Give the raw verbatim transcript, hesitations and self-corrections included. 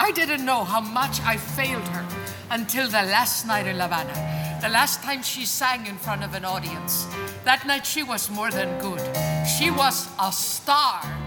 I didn't know how much I failed her until the last night in La Habana. The last time she sang in front of an audience. That night she was more than good. She was a star.